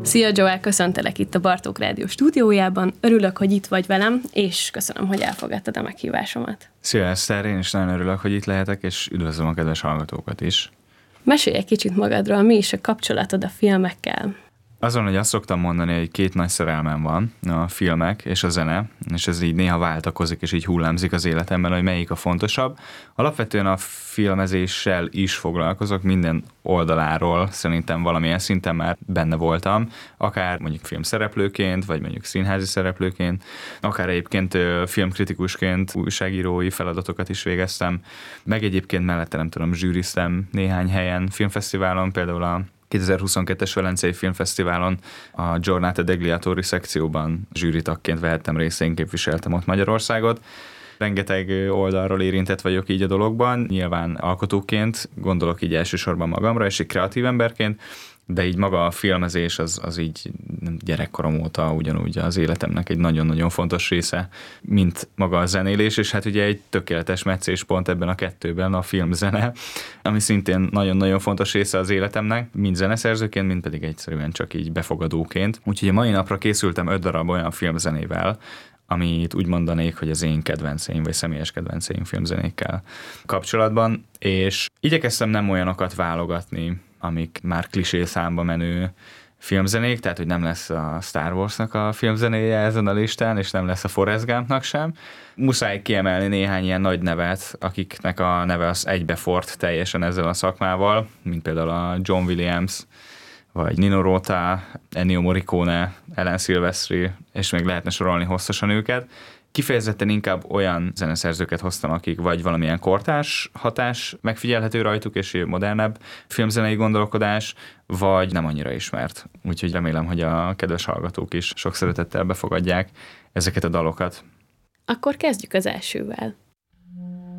Szia Joel, köszöntelek itt a Bartók Rádió stúdiójában. Örülök, hogy itt vagy velem, és köszönöm, hogy elfogadtad a meghívásomat. Szia Eszter, én is nagyon örülök, hogy itt lehetek, és üdvözlöm a kedves hallgatókat is. Mesélj egy kicsit magadról, mi is a kapcsolatod a filmekkel? Azon, hogy azt szoktam mondani, hogy két nagy szerelmem van, a filmek és a zene, és ez így néha váltakozik, és így hullámzik az életemben, hogy melyik a fontosabb. Alapvetően a filmezéssel is foglalkozok, minden oldaláról szerintem valamilyen szinten már benne voltam, akár mondjuk filmszereplőként, vagy mondjuk színházi szereplőként, akár egyébként filmkritikusként újságírói feladatokat is végeztem, meg egyébként mellette nem tudom, zsűriztem néhány helyen, filmfesztiválon, például a 2022-es Velencei Filmfesztiválon a Giornate degli Attori szekcióban zsűritagként vehettem részt, én képviseltem ott Magyarországot. Rengeteg oldalról érintett vagyok így a dologban, nyilván alkotóként, gondolok így elsősorban magamra, és egy kreatív emberként, de így maga a filmezés az így gyerekkorom óta ugyanúgy az életemnek egy nagyon-nagyon fontos része, mint maga a zenélés, és hát ugye egy tökéletes meccéspont ebben a kettőben a filmzene, ami szintén nagyon-nagyon fontos része az életemnek, mind zeneszerzőként, mind pedig egyszerűen csak így befogadóként. Úgyhogy a mai napra készültem 5 darab olyan filmzenével, amit úgy mondanék, hogy az én kedvenceim, vagy személyes kedvenceim filmzenékkel kapcsolatban, és igyekeztem nem olyanokat válogatni, amik már klisé számba menő filmzenék, tehát hogy nem lesz a Star Warsnak a filmzenéje ezen a listán, és nem lesz a Forrest Gumpnak sem. Muszáj kiemelni néhány ilyen nagy nevet, akiknek a neve az egybefort teljesen ezzel a szakmával, mint például a John Williams, vagy Nino Rota, Ennio Morricone, Alan Silvestri, és még lehetne sorolni hosszasan őket. Kifejezetten inkább olyan zeneszerzőket hoztam, akik vagy valamilyen kortárs hatás megfigyelhető rajtuk, és modernebb filmzenei gondolkodás, vagy nem annyira ismert. Úgyhogy remélem, hogy a kedves hallgatók is sok szeretettel befogadják ezeket a dalokat. Akkor kezdjük az elsővel.